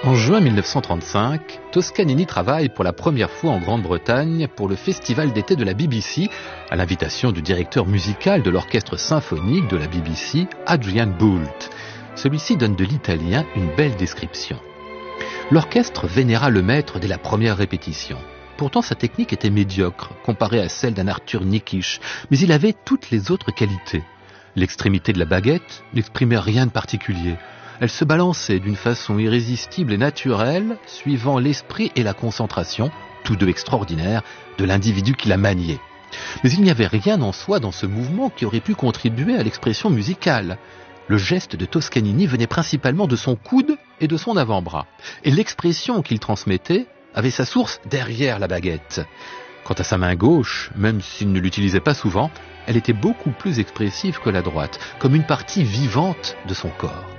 En juin 1935, Toscanini travaille pour la première fois en Grande-Bretagne pour le festival d'été de la BBC, à l'invitation du directeur musical de l'orchestre symphonique de la BBC, Adrian Boult. Celui-ci donne de l'italien une belle description. L'orchestre vénéra le maître dès la première répétition. Pourtant, sa technique était médiocre, comparée à celle d'un Arthur Nikisch, mais il avait toutes les autres qualités. L'extrémité de la baguette n'exprimait rien de particulier. Elle se balançait d'une façon irrésistible et naturelle, suivant l'esprit et la concentration, tous deux extraordinaires, de l'individu qui la maniait. Mais il n'y avait rien en soi dans ce mouvement qui aurait pu contribuer à l'expression musicale. Le geste de Toscanini venait principalement de son coude et de son avant-bras. Et l'expression qu'il transmettait avait sa source derrière la baguette. Quant à sa main gauche, même s'il ne l'utilisait pas souvent, elle était beaucoup plus expressive que la droite, comme une partie vivante de son corps.